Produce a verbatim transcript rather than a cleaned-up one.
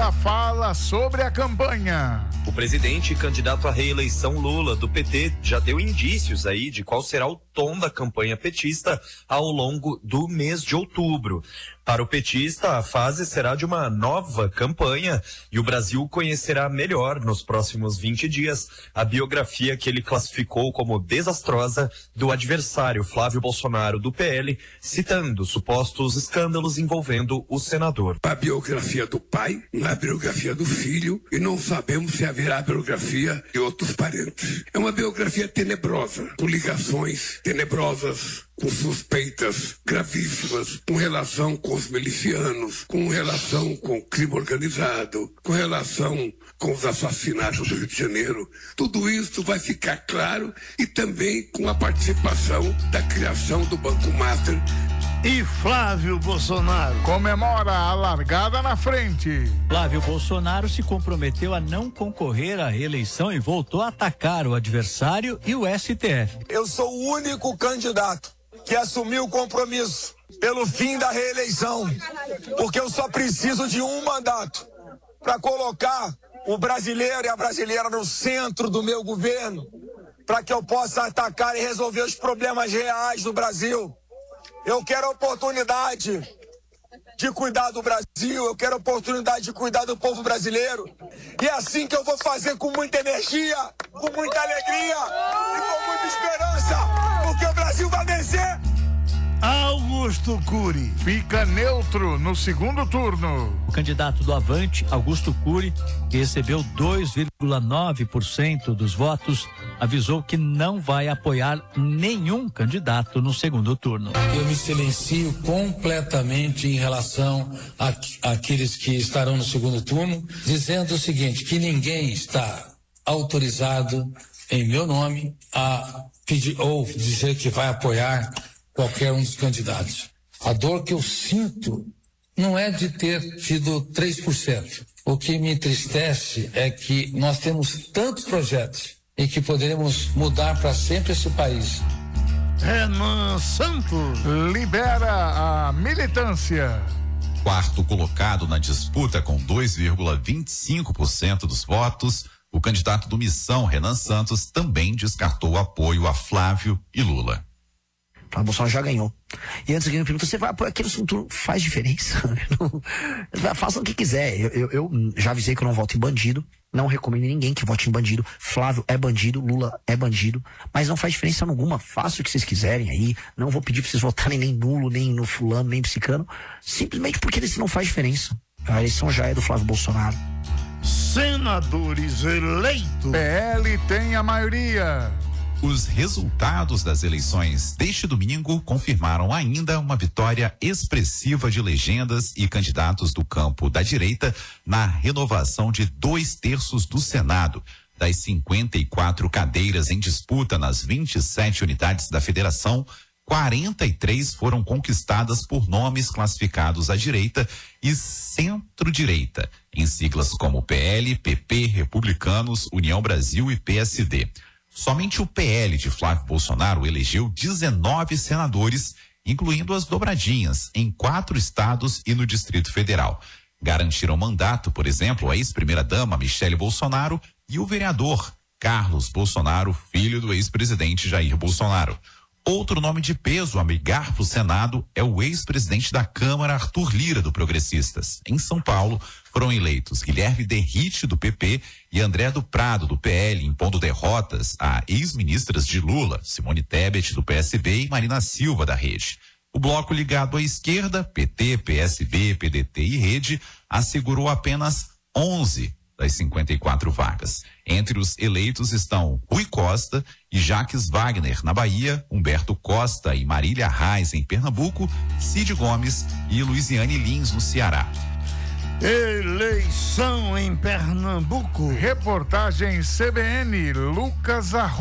Lula fala sobre a campanha. O presidente e candidato à reeleição Lula, do P T, já deu indícios aí de qual será o tom da campanha petista ao longo do mês de outubro. Para o petista, a fase será de uma nova campanha e o Brasil conhecerá melhor, nos próximos vinte dias, a biografia que ele classificou como desastrosa do adversário Flávio Bolsonaro, do P L, citando supostos escândalos envolvendo o senador. A biografia do pai, não é a biografia do filho, e não sabemos se haverá a biografia de outros parentes. É uma biografia tenebrosa, com ligações tenebrosas, com suspeitas gravíssimas, com relação com os milicianos, com relação com o crime organizado, com relação com os assassinatos do Rio de Janeiro. Tudo isso vai ficar claro, e também com a participação da criação do Banco Master. E Flávio Bolsonaro comemora a largada na frente. Flávio Bolsonaro se comprometeu a não concorrer à reeleição e voltou a atacar o adversário e o S T F. Eu sou o único candidato que assumiu o compromisso pelo fim da reeleição, porque eu só preciso de um mandato para colocar o brasileiro e a brasileira no centro do meu governo, para que eu possa atacar e resolver os problemas reais do Brasil. Eu quero a oportunidade de cuidar do Brasil, eu quero a oportunidade de cuidar do povo brasileiro. E é assim que eu vou fazer, com muita energia, com muita alegria e com muita esperança, porque o Brasil vai vencer. Augusto Cury fica neutro no segundo turno. O candidato do Avante, Augusto Cury, que recebeu dois vírgula nove por cento dos votos, avisou que não vai apoiar nenhum candidato no segundo turno. Eu me silencio completamente em relação àqueles que estarão no segundo turno, dizendo o seguinte, que ninguém está autorizado em meu nome a pedir ou dizer que vai apoiar qualquer um dos candidatos. A dor que eu sinto não é de ter tido três por cento. O que me entristece é que nós temos tantos projetos e que poderemos mudar para sempre esse país. Renan Santos libera a militância. Quarto colocado na disputa com dois vírgula vinte e cinco por cento dos votos, o candidato do Missão, Renan Santos, também descartou o apoio a Flávio e Lula. O Bolsonaro já ganhou. E antes alguém me pergunta, você vai apoiar aquele assunto? Faz diferença? Faça o que quiser. Eu, eu, eu já avisei que eu não voto em bandido. Não recomendo ninguém que vote em bandido. Flávio é bandido, Lula é bandido. Mas não faz diferença alguma. Faça o que vocês quiserem aí. Não vou pedir pra vocês votarem nem nulo, nem no fulano, nem psicano. Simplesmente porque isso não faz diferença. A eleição já é do Flávio Bolsonaro. Senadores eleitos. P L tem a maioria. Os resultados das eleições deste domingo confirmaram ainda uma vitória expressiva de legendas e candidatos do campo da direita na renovação de dois terços do Senado. Das cinquenta e quatro cadeiras em disputa nas vinte e sete unidades da federação, quarenta e três foram conquistadas por nomes classificados à direita e centro-direita, em siglas como P L, P P, Republicanos, União Brasil e P S D. Somente o P L de Flávio Bolsonaro elegeu dezenove senadores, incluindo as dobradinhas, em quatro estados e no Distrito Federal. Garantiram mandato, por exemplo, a ex-primeira-dama Michele Bolsonaro e o vereador Carlos Bolsonaro, filho do ex-presidente Jair Bolsonaro. Outro nome de peso a migrar para o Senado é o ex-presidente da Câmara, Arthur Lira, do Progressistas. Em São Paulo, foram eleitos Guilherme Derrite, do P P, e André do Prado, do P L, impondo derrotas a ex-ministras de Lula, Simone Tebet, do P S B, e Marina Silva, da Rede. O bloco ligado à esquerda, P T, P S B, P D T e Rede, assegurou apenas onze das cinquenta e quatro vagas. Entre os eleitos estão Rui Costa e Jacques Wagner, na Bahia, Humberto Costa e Marília Reis, em Pernambuco, Cid Gomes e Luiziane Lins, no Ceará. Eleição em Pernambuco. Reportagem C B N, Lucas Arruda.